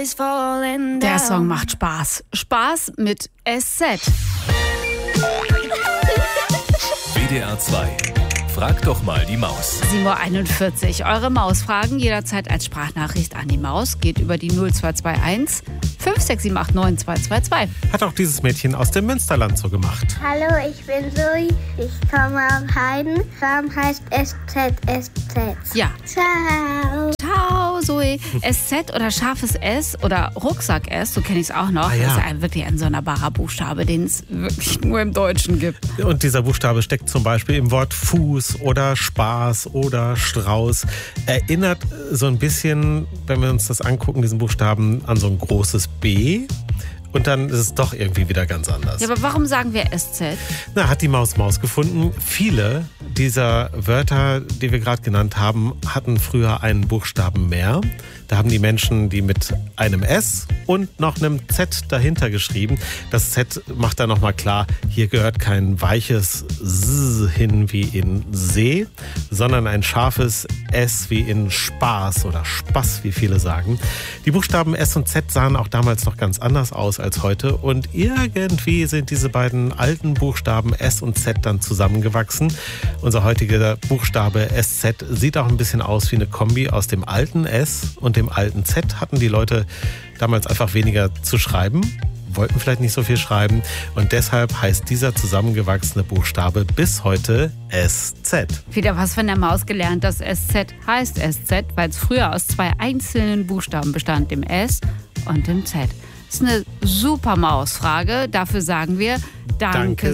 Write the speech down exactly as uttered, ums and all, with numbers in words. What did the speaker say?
is falling down. Der Song macht Spaß. Spaß mit S Z. W D R zwei. Frag doch mal die Maus. sieben Uhr einundvierzig. Eure Mausfragen jederzeit als Sprachnachricht an die Maus. Geht über die null zwei zwei eins fünf sechs sieben acht neun zwei zwei zwei. Hat auch dieses Mädchen aus dem Münsterland so gemacht. Hallo, ich bin Zoe. Ich komme aus Heiden. Farm heißt S Z S Z. Ja. Ciao. Ciao, Zoe. S Z oder scharfes S oder Rucksack S, so kenne ich es auch noch. Ah, ja. Das ist ein wirklich ein sonderbarer Buchstabe, den es wirklich nur im Deutschen gibt. Und dieser Buchstabe steckt zum Beispiel im Wort Fuß oder Spaß oder Strauß. Erinnert so ein bisschen, wenn wir uns das angucken, diesen Buchstaben, an so ein großes B. Und dann ist es doch irgendwie wieder ganz anders. Ja, aber warum sagen wir S Z? Na, hat die Maus Maus gefunden. Viele dieser Wörter, die wir gerade genannt haben, hatten früher einen Buchstaben mehr. Da haben die Menschen die mit einem S und noch einem Z dahinter geschrieben. Das Z macht dann nochmal klar, hier gehört kein weiches S hin wie in See, sondern ein scharfes S wie in Spaß oder Spaß, wie viele sagen. Die Buchstaben S und Z sahen auch damals noch ganz anders aus als heute. Und irgendwie sind diese beiden alten Buchstaben S und Z dann zusammengewachsen. Unser heutiger Buchstabe S Z sieht auch ein bisschen aus wie eine Kombi aus dem alten S und dem alten Z. Hatten die Leute damals einfach weniger zu schreiben, wollten vielleicht nicht so viel schreiben. Und deshalb heißt dieser zusammengewachsene Buchstabe bis heute S Z. Wieder was von der Maus gelernt. Das S Z heißt S Z, weil es früher aus zwei einzelnen Buchstaben bestand, dem S und dem Z. Das ist eine super Mausfrage. Dafür sagen wir Danke. Danke.